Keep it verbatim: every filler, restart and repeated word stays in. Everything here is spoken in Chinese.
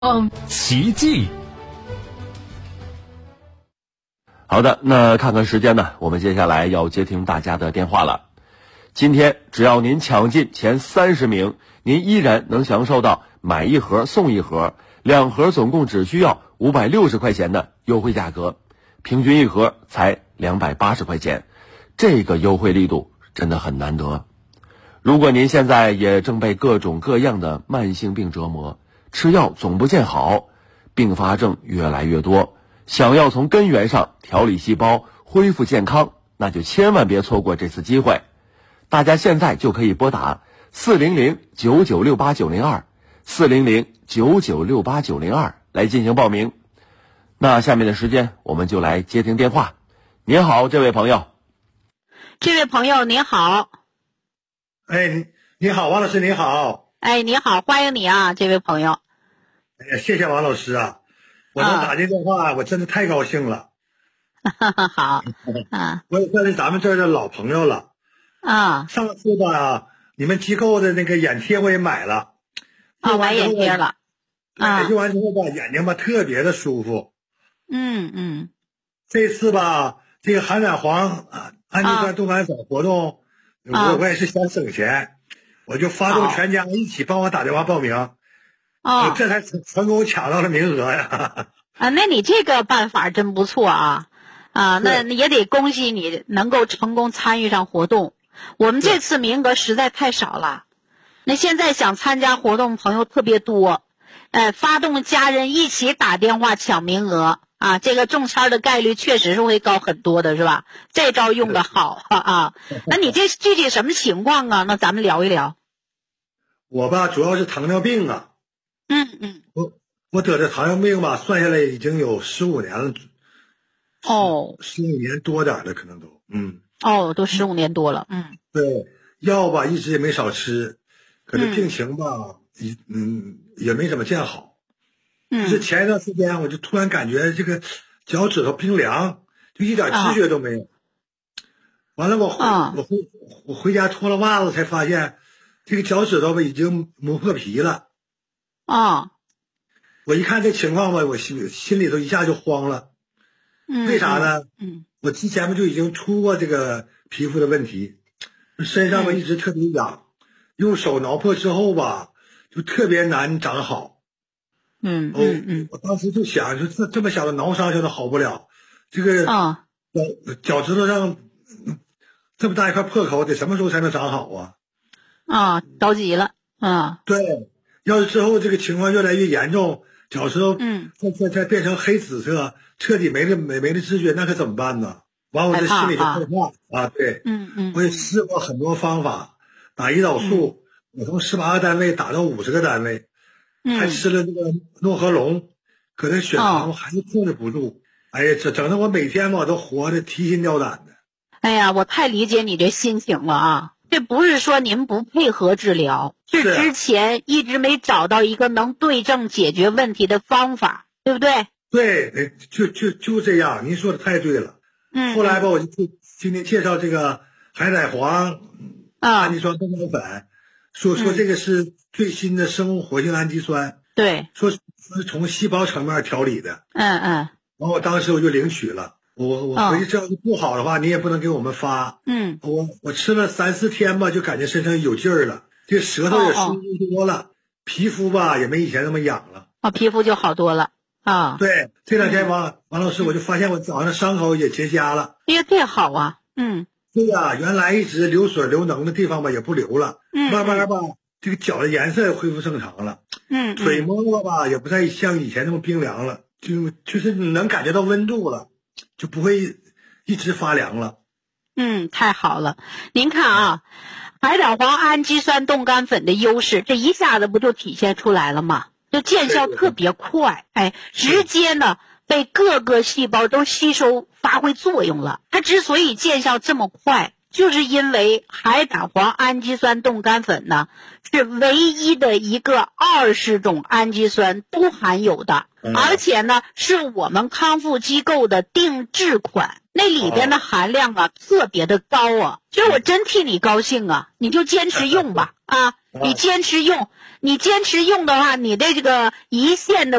嗯，奇迹。 好的，那看看时间呢，我们接下来要接听大家的电话了。今天只要您抢进前三十名，您依然能享受到买一盒送一盒，两盒总共只需要五百六十块钱的优惠价格，平均一盒才两百八十块钱，这个优惠力度真的很难得。如果您现在也正被各种各样的慢性病折磨，吃药总不见好，并发症越来越多，想要从根源上调理细胞恢复健康，那就千万别错过这次机会。大家现在就可以拨打四零零九九六八九零二 四零零九九六八九零二来进行报名。那下面的时间我们就来接听电话。您好，这位朋友。 这位朋友您好。 哎，你好，王老师你好。 哎，你好，欢迎你啊，这位朋友。 哎呀，谢谢王老师啊，我能打这电话、啊、我真的太高兴了。 好啊， 我也算是咱们这儿的老朋友了啊。 上次吧，你们机构的那个眼贴我也买了， 啊，买眼贴了啊， 用完之后吧，眼睛吧特别的舒服。 嗯嗯， 这次吧，这个含碘黄氨基酸冻干粉活动， 啊、 我我也是想省钱，我就发动全家一起帮我打电话报名。 哦， 这才成成功抢到了名额呀！ 啊，那你这个办法真不错啊！啊，那也得恭喜你能够成功参与上活动。我们这次名额实在太少了，那现在想参加活动朋友特别多，呃，发动家人一起打电话抢名额啊，这个中签的概率确实是会高很多的，是吧？这招用得好啊啊！那你这具体什么情况啊？那咱们聊一聊。 我吧，主要是糖尿病啊。 嗯嗯， 我我得这糖尿病吧，算下来已经有十五年了。 哦， 十五年多点了，可能都，嗯。 哦，都十五年多了，嗯。 对，药吧一直也没少吃，可是病情吧，嗯嗯也没怎么见好。 嗯。 就是前一段时间，我就突然感觉这个脚趾头冰凉，就一点知觉都没有。完了，我回、 啊、 我回我回家脱了袜子才发现，这个脚趾头吧已经磨破皮了。 啊， 我一看这情况吧，我心心里头一下就慌了。 嗯， 为啥呢？ 嗯， 我之前不就已经出过这个皮肤的问题，身上吧一直特别痒，用手挠破之后吧，就特别难长好。 嗯嗯嗯， 我当时就想，就这这么小的挠伤现在好不了，这个啊， 脚脚趾头上这么大一块破口，得什么时候才能长好啊？ 啊，着急了，啊， 对。要是之后这个情况越来越严重，脚趾头嗯再再再变成黑紫色，彻底没了没没了知觉，那可怎么办呢？完我这心里就害怕啊！对， 嗯嗯， 我也试过很多方法，打胰岛素，我从十八个单位打到五十个单位，还吃了这个诺和龙，可那血糖还是控制不住。哎呀，整整的我每天吧都活得提心吊胆的。 哎呀，我太理解你这心情了啊！这不是说您不配合治疗，是之前一直没找到一个能对症解决问题的方法，对不对？ 对，就就就这样，您说的太对了。 嗯。 后来吧，我就听您介绍这个海奶黄氨基酸冻干粉，说说这个是最新的生物活性氨基酸， 对， 说说是从细胞层面调理的。 嗯嗯。 完，我当时我就领取了。我我回去这要是不好的话，你也不能给我们发。 嗯， 我我吃了三四天吧，就感觉身上有劲儿了，这舌头也舒服多了，皮肤吧也没以前那么痒了。 啊，皮肤就好多了啊。 对，这两天王王老师，我就发现我脚上伤口也结痂了。 哎呀，这好啊。嗯。 对呀，原来一直流水流脓的地方吧也不流了， 嗯， 慢慢吧这个脚的颜色也恢复正常了。 嗯， 腿摸摸吧也不再像以前那么冰凉了，就就是你能感觉到温度了，就不会一直发凉了。 嗯，太好了。您看啊，海胆黄氨基酸冻干粉的优势，这一下子不就体现出来了吗？就见效特别快，哎，直接呢被各个细胞都吸收发挥作用了。它之所以见效这么快， 就是因为海胆黄氨基酸冻干粉呢是唯一的一个二十种氨基酸都含有的， 嗯、 而且呢是我们康复机构的定制款，那里边的含量啊、哦、特别的高啊，其实我真替你高兴啊，你就坚持用吧啊，你坚持用，你坚持用的话，你的这个胰腺的